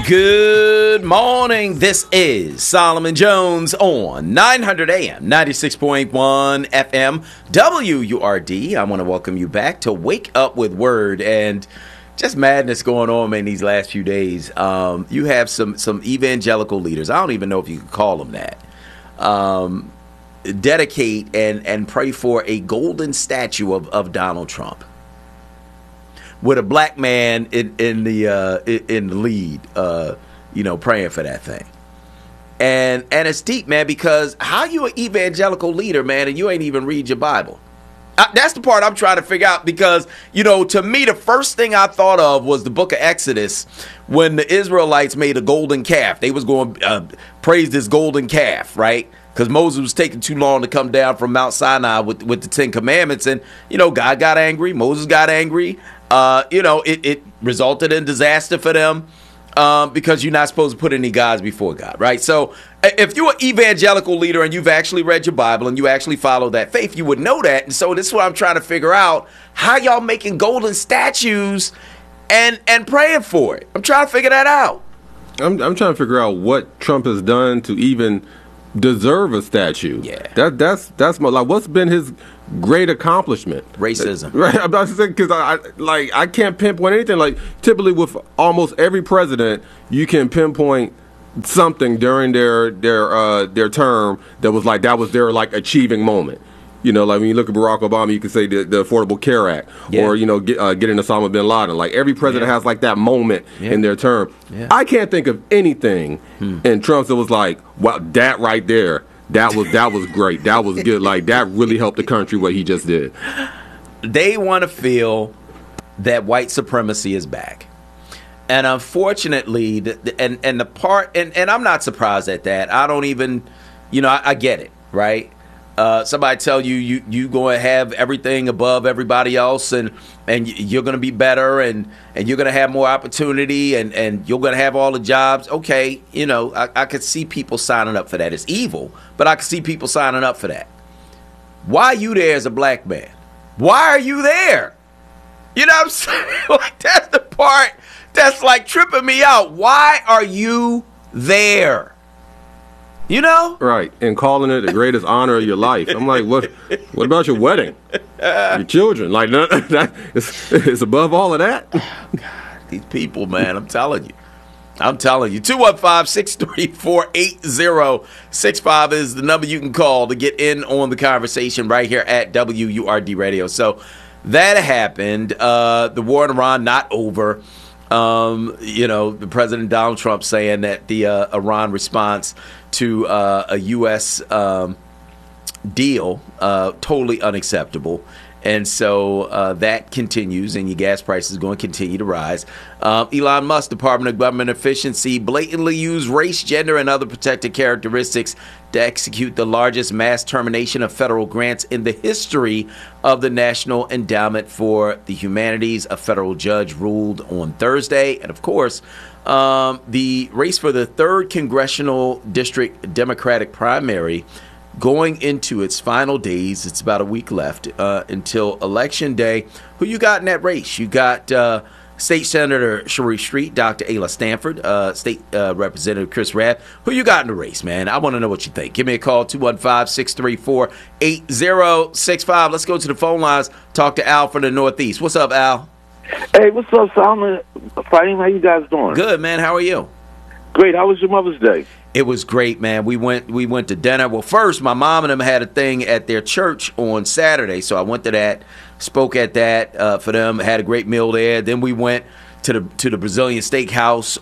Good morning. This is Solomon Jones on 900 AM, 96.1 FM, WURD. I want to welcome you back to Wake Up with Word, and just madness going on, man, these last few days. You have some evangelical leaders, I don't even know if you could call them that, dedicate and pray for a golden statue of Donald Trump, with a black man in the lead, praying for that thing. And it's deep, man, because how you an evangelical leader, man, and you ain't even read your Bible? That's the part I'm trying to figure out, because, to me, the first thing I thought of was the book of Exodus, when the Israelites made a golden calf. They was going to praise this golden calf, right? Because Moses was taking too long to come down from Mount Sinai with the Ten Commandments. And, God got angry. Moses got angry. It resulted in disaster for them, because you're not supposed to put any gods before God, right? So if you're an evangelical leader and you've actually read your Bible and you actually follow that faith, you would know that. And so this is what I'm trying to figure out, how y'all making golden statues and praying for it. I'm trying to figure that out. I'm trying to figure out what Trump has done to even deserve a statue. Yeah. That's my, like, what's been his great accomplishment? Racism. Right. I'm about to say, because I can't pinpoint anything. Like, typically with almost every president, you can pinpoint something during their term that was their like achieving moment. Like when you look at Barack Obama, you can say the Affordable Care Act, or getting Osama bin Laden. Like, every president has like that moment in their term. Yeah. I can't think of anything in Trump's that was like, wow, that right there, that was great, that was good. Like, that really helped the country, what he just did. They want to feel that white supremacy is back. And unfortunately, the part, and I'm not surprised at that. I don't even, I get it, right? Somebody tell you going to have everything above everybody else, and you're going to be better, and you're going to have more opportunity, and you're going to have all the jobs. Okay, I could see people signing up for that. It's evil, but I could see people signing up for that. Why are you there as a black man? Why are you there? You know what I'm saying? Like, that's the part that's like tripping me out. Why are you there? Right, and calling it the greatest honor of your life. I'm like, what about your wedding? Your children? Like, it's above all of that? Oh, God, these people, man, I'm telling you. 215-634-8065 is the number you can call to get in on the conversation right here at WURD Radio. So that happened. The war in Iran not over. The President Donald Trump saying that the Iran response to a U.S. Deal totally unacceptable. And so that continues, and your gas price is going to continue to rise. Elon Musk, Department of Government Efficiency, blatantly used race, gender, and other protected characteristics to execute the largest mass termination of federal grants in the history of the National Endowment for the Humanities. A federal judge ruled on Thursday. And, of course, the race for the 3rd Congressional District Democratic primary going into its final days. It's about a week left until Election Day. Who you got in that race? You got State Senator Sharif Street, Dr. Ayla Stanford, State Representative Chris Rabb. Who you got in the race, man? I want to know what you think. Give me a call, 215-634-8065. Let's go to the phone lines. Talk to Al from the Northeast. What's up, Al? Hey, what's up, Solomon? Fahim, how you guys doing? Good, man. How are you? Great. How was your Mother's Day? It was great, man. We went to dinner. Well, first, my mom and them had a thing at their church on Saturday, so I went to that, spoke at that for them, had a great meal there. Then we went to the Brazilian Steakhouse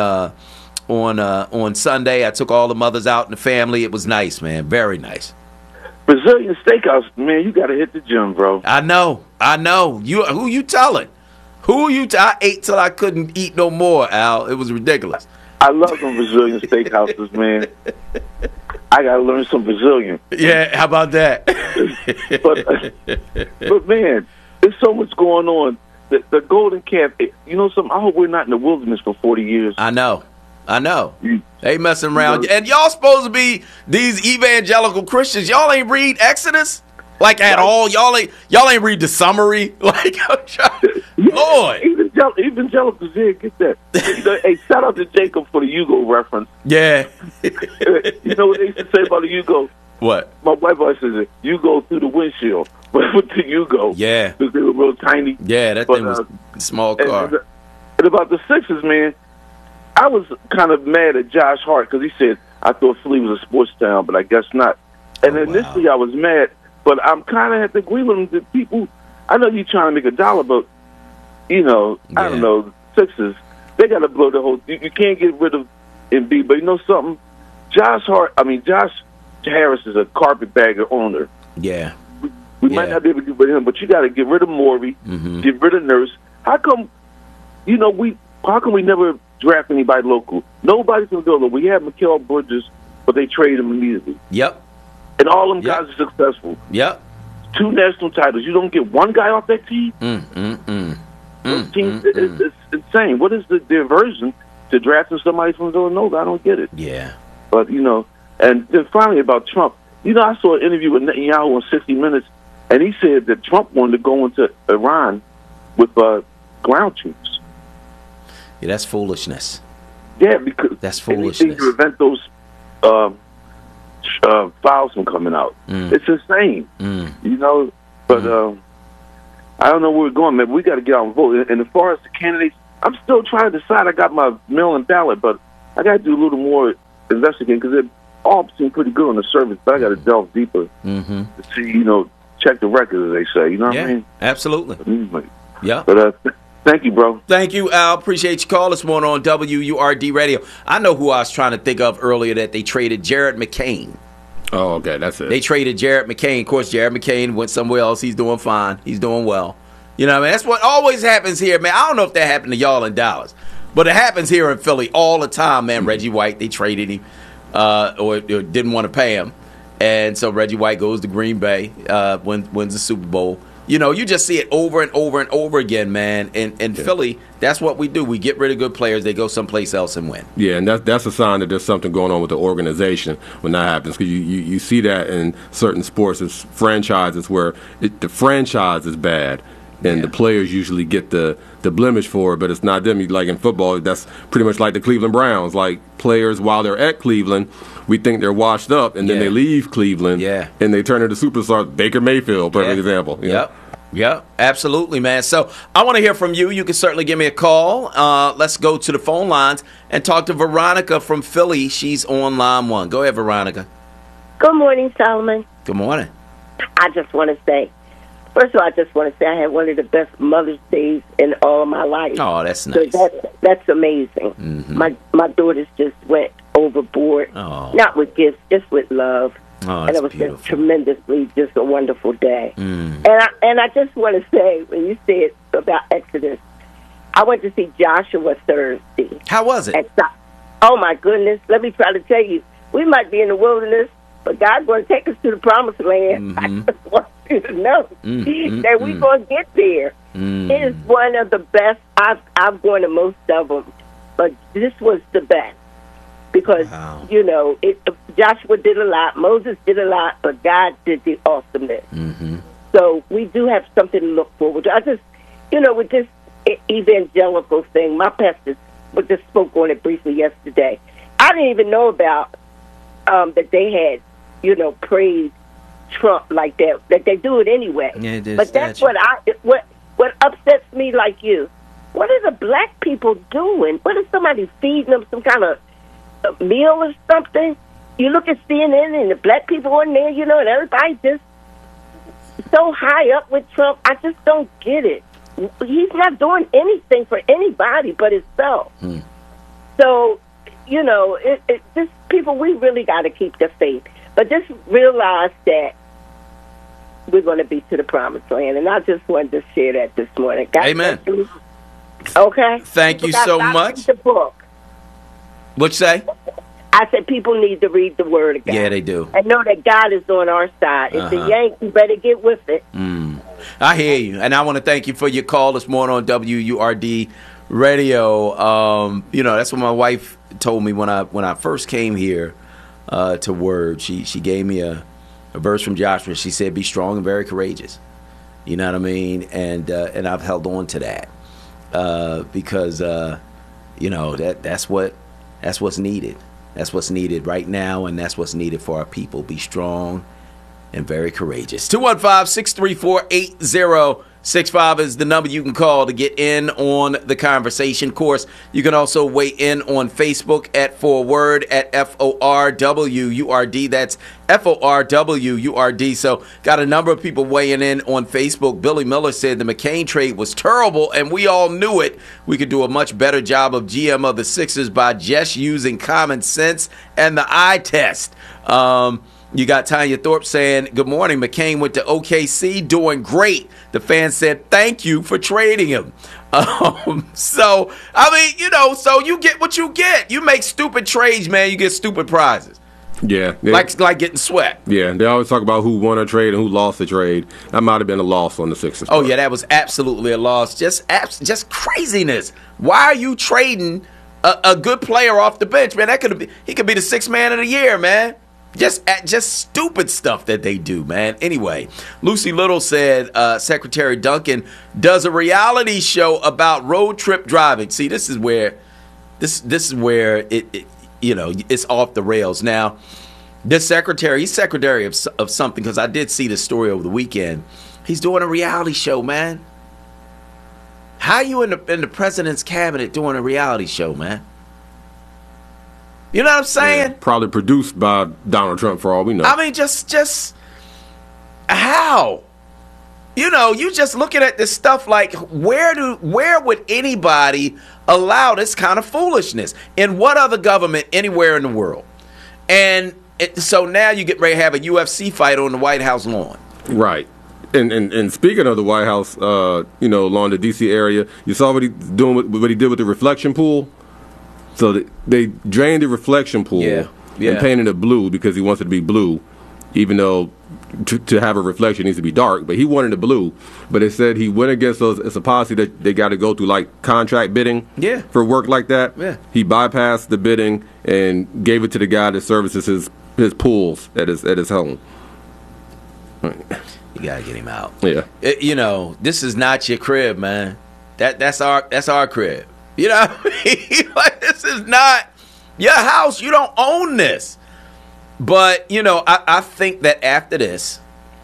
on Sunday. I took all the mothers out and the family. It was nice, man. Very nice. Brazilian Steakhouse, man, you got to hit the gym, bro. I know. Who you telling? I ate till I couldn't eat no more, Al. It was ridiculous. I love them Brazilian steakhouses, man. I got to learn some Brazilian. Yeah, how about that? but man, there's so much going on. The golden calf, something, I hope we're not in the wilderness for 40 years. I know. They messing around. And y'all supposed to be these evangelical Christians. Y'all ain't read Exodus? Like, at all? Y'all ain't read the summary? Like, I'm trying, Lord. evangelicals here get that. Hey, shout out to Jacob for the Yugo reference. Yeah. You know what they used to say about the Yugo? What? My wife always says it. You go through the windshield, but with the Yugo, Yeah. because they were real tiny. Yeah, that thing was a small car. And about the Sixers, man, I was kind of mad at Josh Hart because he said I thought Philly was a sports town, but I guess not. And initially I was mad, but I'm kind of have to agree with him that people. I know you're trying to make $1, but I don't know, Sixers, they got to blow the whole. You can't get rid of Embiid, but you know something, Josh Harris is a carpetbagger owner. Yeah. We might not be able to get rid of him, but you got to get rid of Morey, get rid of Nurse. How come? How come we never draft anybody local? Nobody's gonna go. We had Mikal Bridges, but they traded him immediately. Yep. And all them guys are successful. Yep. 2 national titles. You don't get one guy off that team. It's insane. What is the diversion to drafting somebody from Villanova? I don't get it. Yeah. But and then finally about Trump. I saw an interview with Netanyahu on 60 Minutes, and he said that Trump wanted to go into Iran with ground troops. Yeah, that's foolishness. Yeah, because that's foolishness. Anything to prevent those files from coming out. It's insane, But I don't know where we're going, man. We got to get out and vote. And as far as the candidates, I'm still trying to decide. I got my mail-in ballot, but I got to do a little more investigating because they all seem pretty good on the surface. But I got to delve deeper to see, check the records, as they say. You know what I mean? Absolutely. Yeah. But thank you, bro. Thank you, Al. Appreciate your call this morning on WURD Radio. I know who I was trying to think of earlier that they traded Jared McCain. Oh, okay, that's it. They traded Jared McCain. Of course, Jared McCain went somewhere else. He's doing fine. He's doing well. You know what I mean? That's what always happens here, man. I don't know if that happened to y'all in Dallas, but it happens here in Philly all the time, man. Reggie White, they traded him or didn't want to pay him. And so Reggie White goes to Green Bay, wins the Super Bowl. You just see it over and over and over again, man. In Philly, that's what we do. We get rid of good players. They go someplace else and win. Yeah, and that's a sign that there's something going on with the organization when that happens. Because you see that in certain sports, it's franchises where the franchise is bad, and the players usually get the blemish for it, but it's not them. Like in football, that's pretty much like the Cleveland Browns. Like players, while they're at Cleveland, we think they're washed up, and then they leave Cleveland, and they turn into superstars. Baker Mayfield, perfect example. Yep, absolutely, man. So I want to hear from you. You can certainly give me a call. Let's go to the phone lines and talk to Veronica from Philly. She's on line 1. Go ahead, Veronica. Good morning, Solomon. Good morning. I just want to say, first of all, I had one of the best Mother's Days in all of my life. Oh, that's nice. So that's amazing. My daughters just went overboard, not with gifts, just with love. Oh, and it was beautiful. just tremendously, just a wonderful day. And I just want to say, when you said about Exodus, I went to see Joshua Thursday. How was it? Oh my goodness! Let me try to tell you, we might be in the wilderness, but God's going to take us to the promised land. I just want you to know that we're going to get there. It is one of the best. I've gone to most of them, but this was the best. Because, Joshua did a lot, Moses did a lot, but God did the awesomeness. So we do have something to look forward to. I just, with this evangelical thing, my pastor just spoke on it briefly yesterday. I didn't even know about that they had, praised Trump like that they do it anyway. Yeah, but that's what upsets me like you. What are the black people doing? What is somebody feeding them some kind of a meal or something? You look at CNN and the black people on there, and everybody just so high up with Trump. I just don't get it. He's not doing anything for anybody but himself. So, this people, we really got to keep the faith. But just realize that we're going to be to the promised land. And I just wanted to share that this morning. God Amen. bless you. Okay? Thank you so much. The book. What'd you say? I said people need to read the Word of God. Yeah, they do. And know that God is on our side. If the Yanks, you better get with it. I hear you. And I want to thank you for your call this morning on WURD Radio. That's what my wife told me when I first came here to Word. She gave me a verse from Joshua. She said, "Be strong and very courageous." You know what I mean? And I've held on to that. because that's what's needed. That's what's needed right now, and that's what's needed for our people. Be strong and very courageous. 215-634-8065 is the number you can call to get in on the conversation. Of course, you can also weigh in on Facebook at Forward at FORWURD. That's FORWURD. So got a number of people weighing in on Facebook. Billy Miller said the McCain trade was terrible, and we all knew it. We could do a much better job of GM of the Sixers by just using common sense and the eye test. You got Tanya Thorpe saying, good morning, McCain went to OKC, doing great. The fans said, thank you for trading him. So you get what you get. You make stupid trades, man. You get stupid prizes. Yeah. Like getting swept. Yeah, they always talk about who won a trade and who lost a trade. That might have been a loss on the Sixers. Oh, yeah, that was absolutely a loss. Just craziness. Why are you trading a good player off the bench, man? He could be the sixth man of the year, man. Just stupid stuff that they do, man. Anyway, Lucy Little said Secretary Duncan does a reality show about road trip driving. See, this is where it's off the rails. Now, this secretary, he's secretary of something, because I did see this story over the weekend. He's doing a reality show, man. How are you in the president's cabinet doing a reality show, man? You know what I'm saying? Yeah, probably produced by Donald Trump, for all we know. I mean, just how? You just looking at this stuff like, where would anybody allow this kind of foolishness? In what other government anywhere in the world? And so now you get ready to have a UFC fight on the White House lawn. Right. And speaking of the White House, lawn, the D.C. area, you saw what he did with the reflection pool? So they drained the reflection pool and painted it blue because he wants it to be blue, even though to have a reflection needs to be dark. But he wanted it blue. But they said he went against those. It's a policy that they got to go through like contract bidding for work like that. Yeah. He bypassed the bidding and gave it to the guy that services his pools at his home. You gotta get him out. Yeah. This is not your crib, man. That's our crib. You know what I mean? Like, this is not your house. You don't own this. But, I think that after this,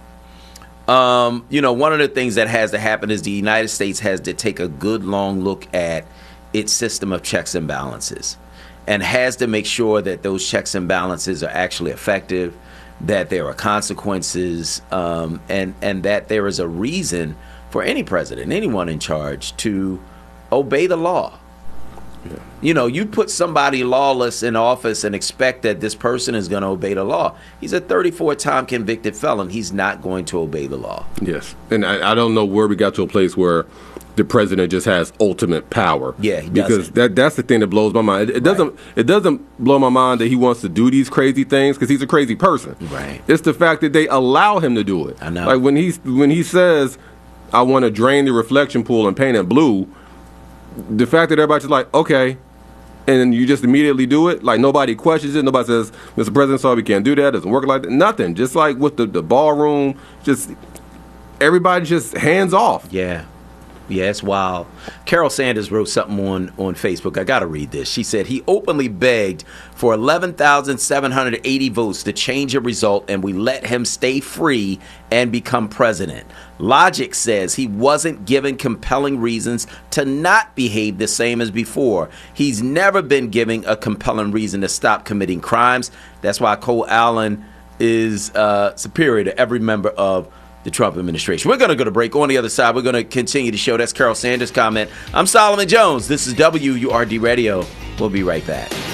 one of the things that has to happen is the United States has to take a good long look at its system of checks and balances, and has to make sure that those checks and balances are actually effective, that there are consequences, and that there is a reason for any president, anyone in charge, to obey the law. Yeah. You put somebody lawless in office and expect that this person is going to obey the law. He's a 34-time convicted felon. He's not going to obey the law. Yes. And I don't know where we got to a place where the president just has ultimate power. Yeah, he doesn't. Because that's the thing that blows my mind. It doesn't blow my mind that he wants to do these crazy things because he's a crazy person. Right. It's the fact that they allow him to do it. I know. Like when he says, I want to drain the reflection pool and paint it blue, the fact that everybody's like, okay, and you just immediately do it, like nobody questions it, nobody says, Mr. President, sorry, we can't do that, doesn't work like that, nothing. Just like with the ballroom, just everybody just hands off. Yeah. Yeah, it's wild. Carol Sanders wrote something on Facebook. I got to read this. She said, he openly begged for 11,780 votes to change a result, and we let him stay free and become president. Logic says he wasn't given compelling reasons to not behave the same as before. He's never been given a compelling reason to stop committing crimes. That's why Cole Allen is superior to every member of the Trump administration. We're going to go to break. On the other side, we're going to continue the show. That's Carol Sanders' comment. I'm Solomon Jones. This is WURD Radio. We'll be right back.